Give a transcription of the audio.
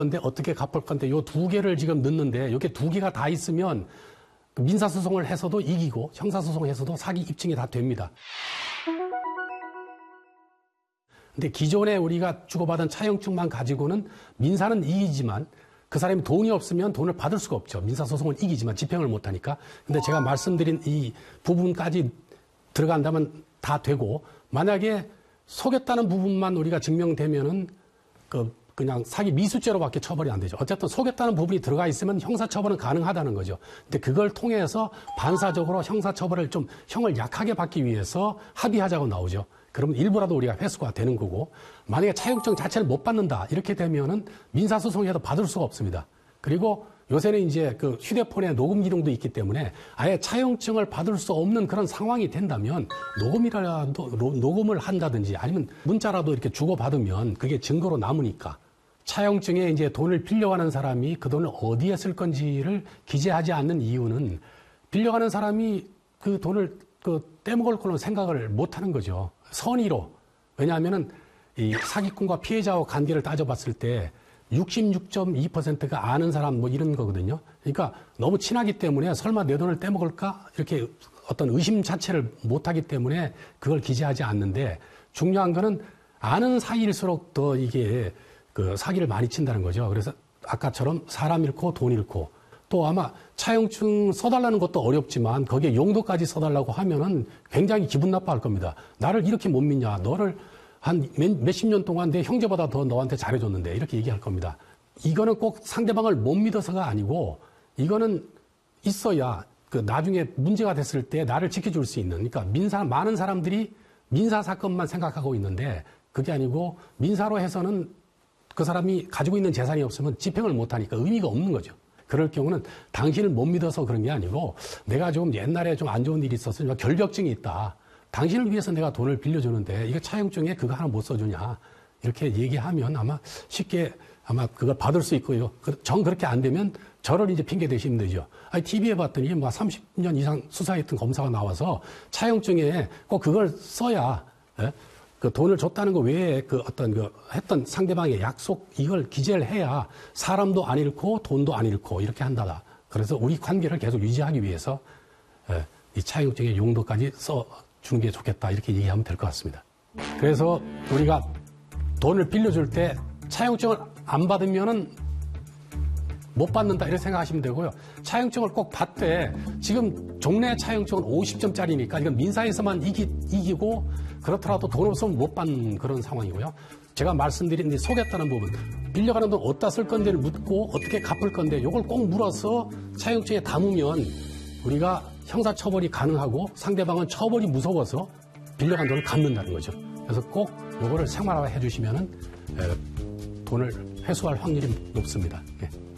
근데 어떻게 갚을 건데 요 두 개를 지금 넣는데 이게 두 개가 다 있으면 민사소송을 해서도 이기고 형사소송해서도 사기 입증이 다 됩니다. 근데 기존에 우리가 주고받은 차용증만 가지고는 민사는 이기지만 그 사람이 돈이 없으면 돈을 받을 수가 없죠. 민사소송은 이기지만 집행을 못하니까. 근데 제가 말씀드린 이 부분까지 들어간다면 다 되고, 만약에 속였다는 부분만 우리가 증명되면은 그냥 사기 미수죄로밖에 처벌이 안 되죠. 어쨌든 속였다는 부분이 들어가 있으면 형사처벌은 가능하다는 거죠. 근데 그걸 통해서 반사적으로 형사처벌을 좀 형을 약하게 받기 위해서 합의하자고 나오죠. 그러면 일부라도 우리가 회수가 되는 거고, 만약에 차용증 자체를 못 받는다 이렇게 되면은 민사소송해도 받을 수가 없습니다. 그리고 요새는 이제 그 휴대폰에 녹음 기능도 있기 때문에 아예 차용증을 받을 수 없는 그런 상황이 된다면 녹음을 한다든지 아니면 문자라도 이렇게 주고받으면 그게 증거로 남으니까 차용증에 이제 돈을 빌려가는 사람이 그 돈을 어디에 쓸 건지를 기재하지 않는 이유는 빌려가는 사람이 그 돈을 떼먹을 걸로 생각을 못 하는 거죠. 선의로. 왜냐하면은 이 사기꾼과 피해자와 관계를 따져봤을 때 66.2%가 아는 사람 뭐 이런 거거든요. 그러니까 너무 친하기 때문에 설마 내 돈을 떼먹을까? 이렇게 어떤 의심 자체를 못하기 때문에 그걸 기재하지 않는데, 중요한 거는 아는 사이일수록 더 이게 그 사기를 많이 친다는 거죠. 그래서 아까처럼 사람 잃고 돈 잃고, 또 아마 차용증 써달라는 것도 어렵지만 거기에 용도까지 써달라고 하면은 굉장히 기분 나빠할 겁니다. 나를 이렇게 못 믿냐? 너를 한 몇십 년 동안 내 형제보다 더 너한테 잘해줬는데 이렇게 얘기할 겁니다. 이거는 꼭 상대방을 못 믿어서가 아니고, 이거는 있어야 그 나중에 문제가 됐을 때 나를 지켜줄 수 있는, 그러니까 많은 사람들이 민사 사건만 생각하고 있는데 그게 아니고 민사로 해서는 그 사람이 가지고 있는 재산이 없으면 집행을 못하니까 의미가 없는 거죠. 그럴 경우는 당신을 못 믿어서 그런 게 아니고 내가 좀 옛날에 좀 안 좋은 일이 있었으니까 결벽증이 있다. 당신을 위해서 내가 돈을 빌려주는데 이거 차용증에 그거 하나 못 써주냐. 이렇게 얘기하면 아마 쉽게 그걸 받을 수 있고요. 정 그렇게 안 되면 저를 이제 핑계 대시면 되죠. TV에 봤더니 뭐 30년 이상 수사했던 검사가 나와서 차용증에 꼭 그걸 써야, 예? 그 돈을 줬다는 거 외에 했던 상대방의 약속 이걸 기재를 해야 사람도 안 잃고 돈도 안 잃고 이렇게 한다. 그래서 우리 관계를 계속 유지하기 위해서 이 차용증의 용도까지 써주는 게 좋겠다 이렇게 얘기하면 될 것 같습니다. 그래서 우리가 돈을 빌려줄 때 차용증을 안 받으면은 못 받는다 이렇게 생각하시면 되고요. 차용증을 꼭 받되 지금 종래 차용증은 50점짜리니까 이건 민사에서만 이기고 그렇더라도 돈 없으면 못 받는 그런 상황이고요. 제가 말씀드린 속였다는 부분, 빌려가는 돈 어디다 쓸 건지를 묻고 어떻게 갚을 건데 이걸 꼭 물어서 차용증에 담으면 우리가 형사처벌이 가능하고 상대방은 처벌이 무서워서 빌려간 돈을 갚는다는 거죠. 그래서 꼭 이거를 생활화해 주시면 돈을 회수할 확률이 높습니다. 예.